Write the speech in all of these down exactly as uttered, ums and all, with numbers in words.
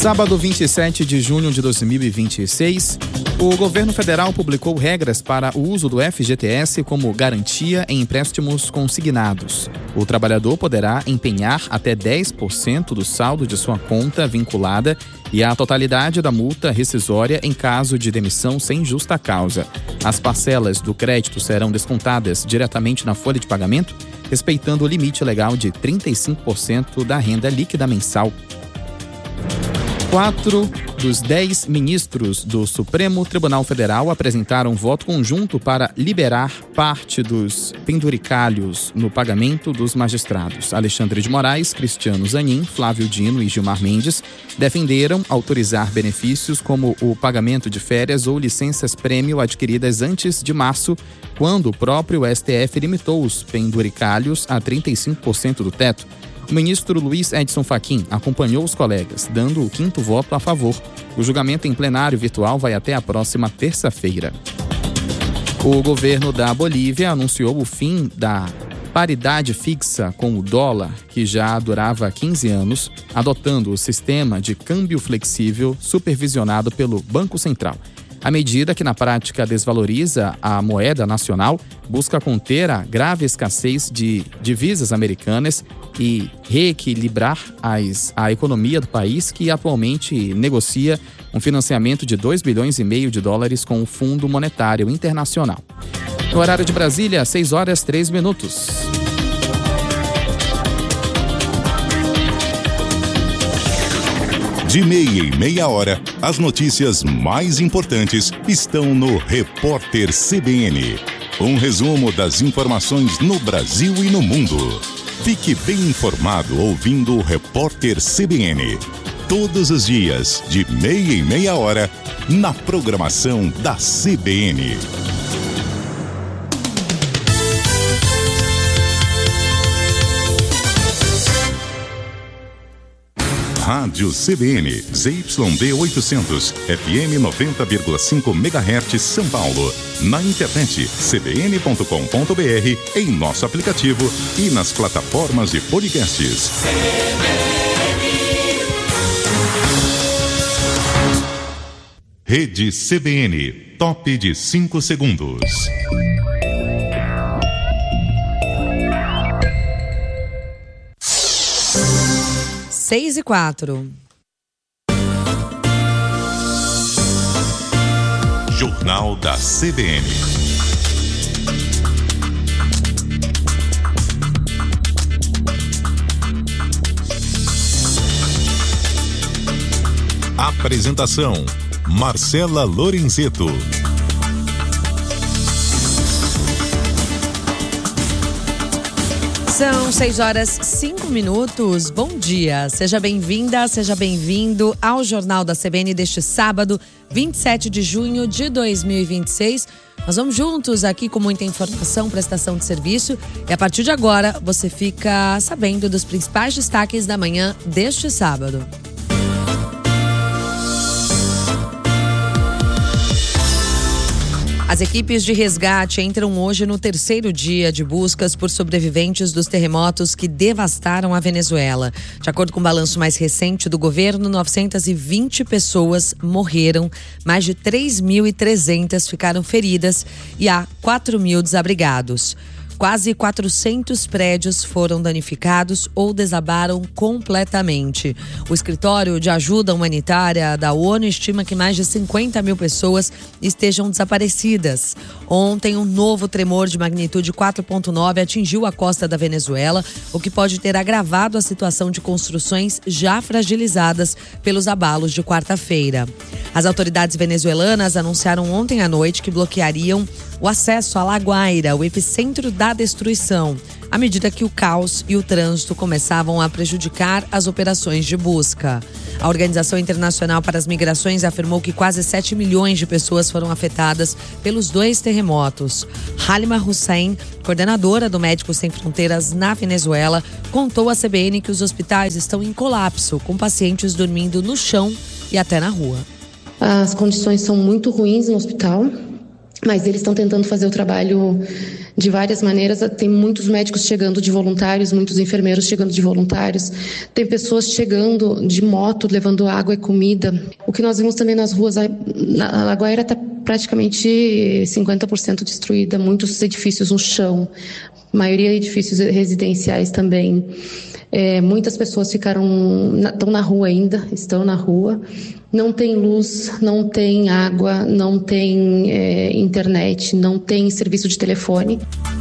Sábado, vinte e sete de junho de dois mil e vinte e seis, o governo federal publicou regras para o uso do F G T S como garantia em empréstimos consignados. O trabalhador poderá empenhar até dez por cento do saldo de sua conta vinculada e a totalidade da multa rescisória em caso de demissão sem justa causa. As parcelas do crédito serão descontadas diretamente na folha de pagamento, respeitando o limite legal de trinta e cinco por cento da renda líquida mensal. Quatro dos dez ministros do Supremo Tribunal Federal apresentaram voto conjunto para liberar parte dos penduricalhos no pagamento dos magistrados. Alexandre de Moraes, Cristiano Zanin, Flávio Dino e Gilmar Mendes defenderam autorizar benefícios como o pagamento de férias ou licenças-prêmio adquiridas antes de março, quando o próprio S T F limitou os penduricalhos a trinta e cinco por cento do teto. O ministro Luiz Edson Fachin acompanhou os colegas, dando o quinto voto a favor. O julgamento em plenário virtual vai até a próxima terça-feira. O governo da Bolívia anunciou o fim da paridade fixa com o dólar, que já durava quinze anos, adotando o sistema de câmbio flexível supervisionado pelo Banco Central. A medida, que na prática desvaloriza a moeda nacional, busca conter a grave escassez de divisas americanas e reequilibrar as, a economia do país, que atualmente negocia um financiamento de dois bilhões e meio de dólares com o Fundo Monetário Internacional. No horário de Brasília, seis horas, três minutos. De meia em meia hora, as notícias mais importantes estão no Repórter C B N. Um resumo das informações no Brasil e no mundo. Fique bem informado ouvindo o Repórter C B N. Todos os dias, de meia em meia hora, na programação da C B N. Rádio C B N, Z Y D oitocentos, F M noventa vírgula cinco megahertz, São Paulo. Na internet, c b n ponto com ponto b r, em nosso aplicativo e nas plataformas de podcasts. Rede C B N, top de cinco segundos. Seis e quatro. Jornal da C B N. Apresentação: Marcela Lorenzeto. São seis horas, cinco minutos. Bom dia, seja bem-vinda, seja bem-vindo ao Jornal da C B N deste sábado, vinte e sete de junho de dois mil e vinte e seis. Nós vamos juntos aqui com muita informação, prestação de serviço, e a partir de agora você fica sabendo dos principais destaques da manhã deste sábado. As equipes de resgate entram hoje no terceiro dia de buscas por sobreviventes dos terremotos que devastaram a Venezuela. De acordo com o balanço mais recente do governo, novecentas e vinte pessoas morreram, mais de três mil e trezentas ficaram feridas e há quatro mil desabrigados. Quase quatrocentos prédios foram danificados ou desabaram completamente. O escritório de ajuda humanitária da ONU estima que mais de cinquenta mil pessoas estejam desaparecidas. Ontem, um novo tremor de magnitude quatro ponto nove atingiu a costa da Venezuela, o que pode ter agravado a situação de construções já fragilizadas pelos abalos de quarta-feira. As autoridades venezuelanas anunciaram ontem à noite que bloqueariam o acesso à La Guaira, o epicentro da destruição, à medida que o caos e o trânsito começavam a prejudicar as operações de busca. A Organização Internacional para as Migrações afirmou que quase sete milhões de pessoas foram afetadas pelos dois terremotos. Halima Hussein, coordenadora do Médicos Sem Fronteiras na Venezuela, contou à C B N que os hospitais estão em colapso, com pacientes dormindo no chão e até na rua. As condições são muito ruins no hospital, mas eles estão tentando fazer o trabalho de várias maneiras. Tem muitos médicos chegando de voluntários, muitos enfermeiros chegando de voluntários, tem pessoas chegando de moto, levando água e comida. O que nós vimos também nas ruas, a Lagoaíra está praticamente cinquenta por cento destruída, muitos edifícios no chão, maioria edifícios residenciais também. É, muitas pessoas ficaram, estão na rua ainda, estão na rua. Não tem luz, não tem água, não tem é, internet, não tem serviço de telefone.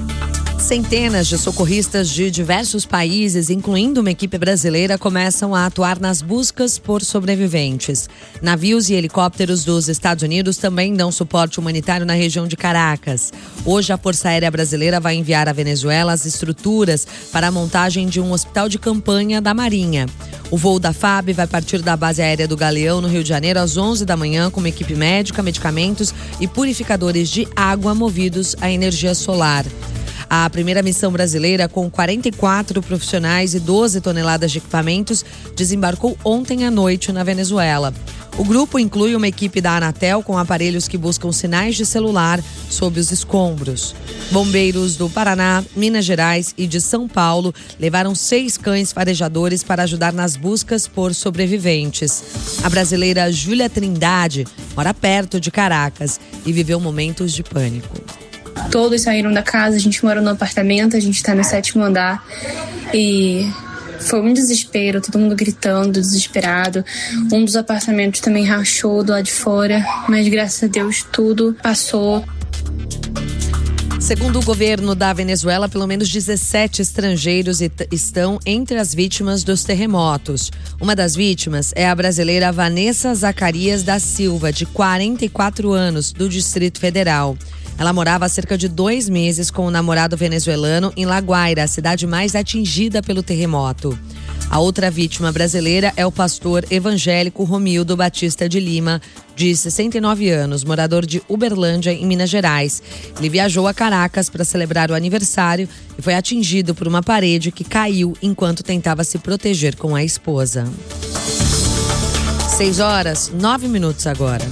Centenas de socorristas de diversos países, incluindo uma equipe brasileira, começam a atuar nas buscas por sobreviventes. Navios e helicópteros dos Estados Unidos também dão suporte humanitário na região de Caracas. Hoje, a Força Aérea Brasileira vai enviar à Venezuela as estruturas para a montagem de um hospital de campanha da Marinha. O voo da F A B vai partir da base aérea do Galeão, no Rio de Janeiro, às onze da manhã, com uma equipe médica, medicamentos e purificadores de água movidos à energia solar. A primeira missão brasileira, com quarenta e quatro profissionais e doze toneladas de equipamentos, desembarcou ontem à noite na Venezuela. O grupo inclui uma equipe da Anatel com aparelhos que buscam sinais de celular sob os escombros. Bombeiros do Paraná, Minas Gerais e de São Paulo levaram seis cães farejadores para ajudar nas buscas por sobreviventes. A brasileira Júlia Trindade mora perto de Caracas e viveu momentos de pânico. Todos saíram da casa, a gente mora no apartamento, a gente está no sétimo andar e foi um desespero, todo mundo gritando, desesperado. Um dos apartamentos também rachou do lado de fora, mas graças a Deus tudo passou. Segundo o governo da Venezuela, pelo menos dezessete estrangeiros estão entre as vítimas dos terremotos. Uma das vítimas é a brasileira Vanessa Zacarias da Silva, de quarenta e quatro anos, do Distrito Federal. Ela morava há cerca de dois meses com o namorado venezuelano em Lagoaíra, a cidade mais atingida pelo terremoto. A outra vítima brasileira é o pastor evangélico Romildo Batista de Lima, de sessenta e nove anos, morador de Uberlândia, em Minas Gerais. Ele viajou a Caracas para celebrar o aniversário e foi atingido por uma parede que caiu enquanto tentava se proteger com a esposa. Seis horas, nove minutos agora.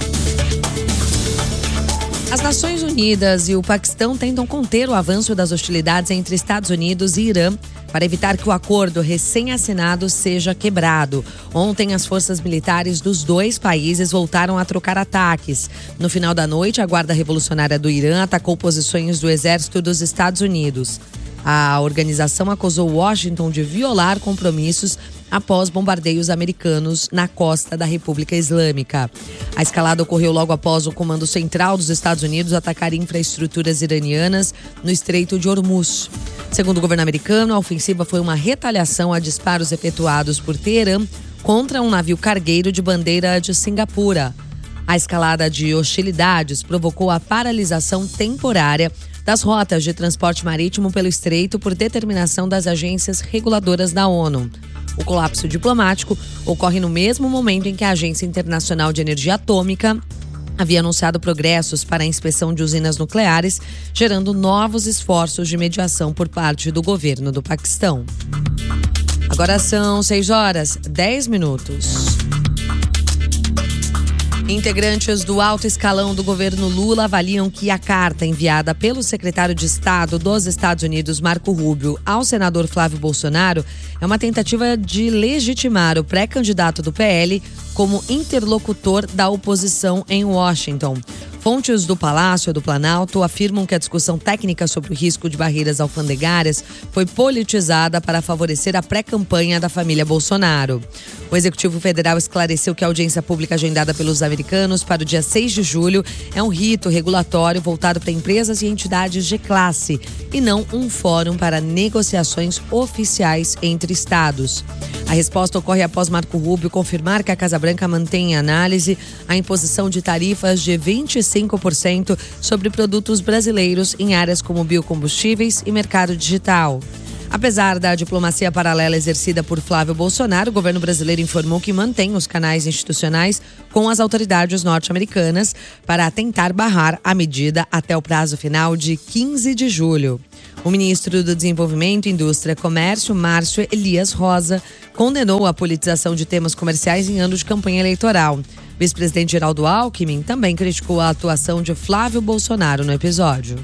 As Nações Unidas e o Paquistão tentam conter o avanço das hostilidades entre Estados Unidos e Irã para evitar que o acordo recém-assinado seja quebrado. Ontem, as forças militares dos dois países voltaram a trocar ataques. No final da noite, a Guarda Revolucionária do Irã atacou posições do exército dos Estados Unidos. A organização acusou Washington de violar compromissos após bombardeios americanos na costa da República Islâmica. A escalada ocorreu logo após o Comando Central dos Estados Unidos atacar infraestruturas iranianas no Estreito de Hormuz. Segundo o governo americano, a ofensiva foi uma retaliação a disparos efetuados por Teherã contra um navio cargueiro de bandeira de Singapura. A escalada de hostilidades provocou a paralisação temporária das rotas de transporte marítimo pelo estreito por determinação das agências reguladoras da ONU. O colapso diplomático ocorre no mesmo momento em que a Agência Internacional de Energia Atômica havia anunciado progressos para a inspeção de usinas nucleares, gerando novos esforços de mediação por parte do governo do Paquistão. Agora são seis horas, dez minutos. Integrantes do alto escalão do governo Lula avaliam que a carta enviada pelo secretário de Estado dos Estados Unidos, Marco Rubio, ao senador Flávio Bolsonaro é uma tentativa de legitimar o pré-candidato do P L como interlocutor da oposição em Washington. Fontes do Palácio do Planalto afirmam que a discussão técnica sobre o risco de barreiras alfandegárias foi politizada para favorecer a pré-campanha da família Bolsonaro. O Executivo Federal esclareceu que a audiência pública agendada pelos americanos para o dia seis de julho é um rito regulatório voltado para empresas e entidades de classe e não um fórum para negociações oficiais entre estados. A resposta ocorre após Marco Rubio confirmar que a Casa Branca mantém em análise a imposição de tarifas de vinte e cinco por cento sobre produtos brasileiros em áreas como biocombustíveis e mercado digital. Apesar da diplomacia paralela exercida por Flávio Bolsonaro, o governo brasileiro informou que mantém os canais institucionais com as autoridades norte-americanas para tentar barrar a medida até o prazo final de quinze de julho. O ministro do Desenvolvimento, Indústria e Comércio, Márcio Elias Rosa, condenou a politização de temas comerciais em ano de campanha eleitoral. O vice-presidente Geraldo Alckmin também criticou a atuação de Flávio Bolsonaro no episódio.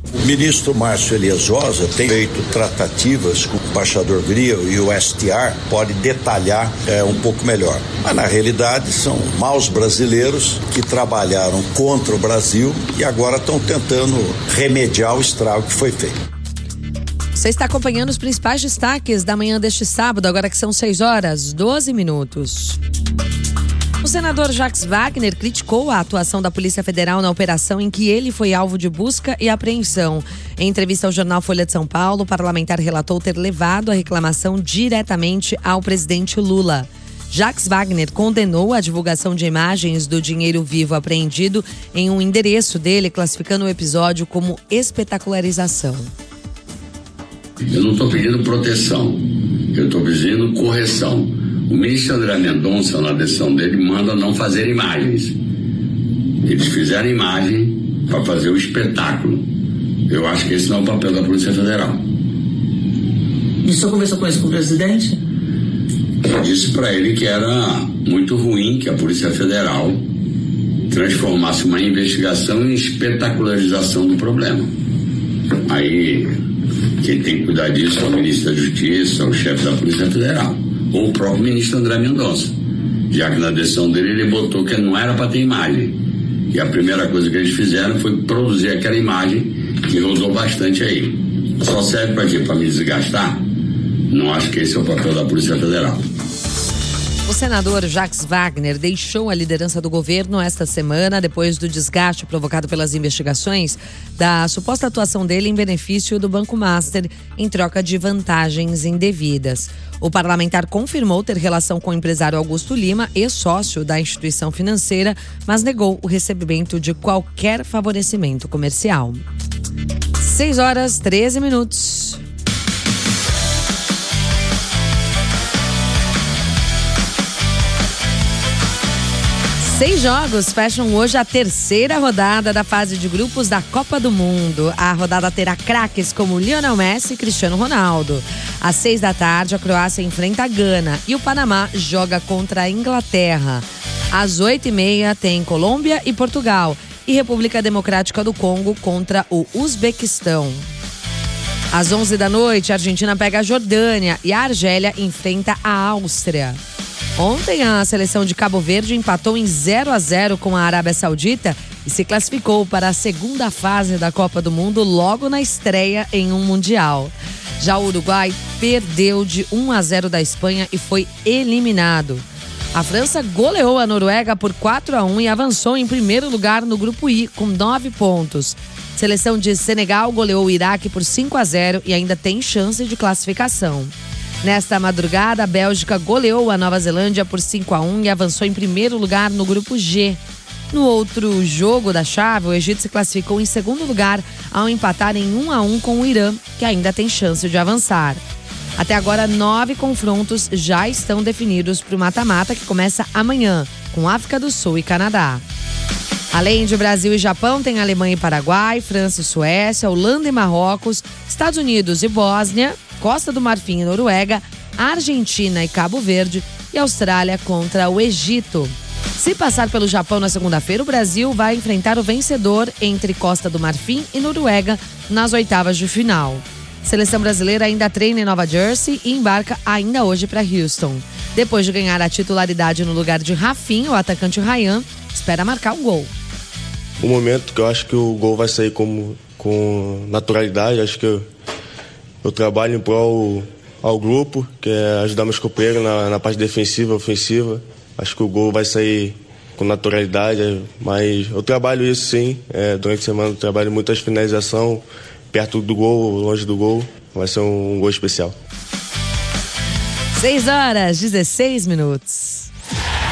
O ministro Márcio Elias Rosa tem feito tratativas com o embaixador Griel e o S T R, pode detalhar é, um pouco melhor. Mas na realidade são maus brasileiros que trabalharam contra o Brasil e agora estão tentando remediar o estrago que foi feito. Você está acompanhando os principais destaques da manhã deste sábado, agora que são seis horas, doze minutos. O senador Jacques Wagner criticou a atuação da Polícia Federal na operação em que ele foi alvo de busca e apreensão. Em entrevista ao jornal Folha de São Paulo, o parlamentar relatou ter levado a reclamação diretamente ao presidente Lula. Jacques Wagner condenou a divulgação de imagens do dinheiro vivo apreendido em um endereço dele, classificando o episódio como espetacularização. Eu não estou pedindo proteção, eu estou pedindo correção. O ministro André Mendonça, na decisão dele, manda não fazer imagens. Eles fizeram imagem para fazer o espetáculo. Eu acho que esse não é o papel da Polícia Federal. E o senhor conversou com isso com o presidente? Eu disse para ele que era muito ruim que a Polícia Federal transformasse uma investigação em espetacularização do problema. Aí, quem tem que cuidar disso é o ministro da Justiça, o chefe da Polícia Federal, ou o próprio ministro André Mendonça, já que na decisão dele ele botou que não era para ter imagem. E a primeira coisa que eles fizeram foi produzir aquela imagem que rodou bastante aí. Só serve para quê? Para me desgastar? Não acho que esse é o papel da Polícia Federal. O senador Jacques Wagner deixou a liderança do governo esta semana depois do desgaste provocado pelas investigações da suposta atuação dele em benefício do Banco Master em troca de vantagens indevidas. O parlamentar confirmou ter relação com o empresário Augusto Lima, ex-sócio da instituição financeira, mas negou o recebimento de qualquer favorecimento comercial. seis horas, treze minutos. Seis jogos fecham hoje a terceira rodada da fase de grupos da Copa do Mundo. A rodada terá craques como Lionel Messi e Cristiano Ronaldo. Às seis da tarde, a Croácia enfrenta a Gana e o Panamá joga contra a Inglaterra. Às oito e meia, tem Colômbia e Portugal e República Democrática do Congo contra o Uzbequistão. Às onze da noite, a Argentina pega a Jordânia e a Argélia enfrenta a Áustria. Ontem, a seleção de Cabo Verde empatou em zero a zero com a Arábia Saudita e se classificou para a segunda fase da Copa do Mundo logo na estreia em um Mundial. Já o Uruguai perdeu de um a zero da Espanha e foi eliminado. A França goleou a Noruega por quatro a um e avançou em primeiro lugar no Grupo I com nove pontos. Seleção de Senegal goleou o Iraque por cinco a zero e ainda tem chance de classificação. Nesta madrugada, a Bélgica goleou a Nova Zelândia por cinco a um e avançou em primeiro lugar no Grupo G. No outro jogo da chave, o Egito se classificou em segundo lugar ao empatar em um a um com o Irã, que ainda tem chance de avançar. Até agora, nove confrontos já estão definidos para o mata-mata, que começa amanhã, com África do Sul e Canadá. Além de Brasil e Japão, tem Alemanha e Paraguai, França e Suécia, Holanda e Marrocos, Estados Unidos e Bósnia, Costa do Marfim e Noruega, Argentina e Cabo Verde e Austrália contra o Egito. Se passar pelo Japão na segunda-feira, o Brasil vai enfrentar o vencedor entre Costa do Marfim e Noruega nas oitavas de final. Seleção brasileira ainda treina em Nova Jersey e embarca ainda hoje para Houston. Depois de ganhar a titularidade no lugar de Rafinha, o atacante Ryan espera marcar um gol. O momento que eu acho que o gol vai sair com, com naturalidade, acho que eu, eu trabalho em prol ao grupo, que é ajudar meus companheiros na, na parte defensiva, ofensiva. Acho que o gol vai sair com naturalidade, mas eu trabalho isso sim. É, durante a semana eu trabalho muitas finalização, perto do gol, longe do gol. Vai ser um, um gol especial. seis horas, dezesseis minutos.